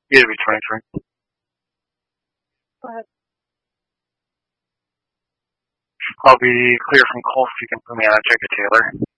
Yeah, it'll be 23. Go ahead. I'll be clear from Colts. You can put me on a Jacob Taylor.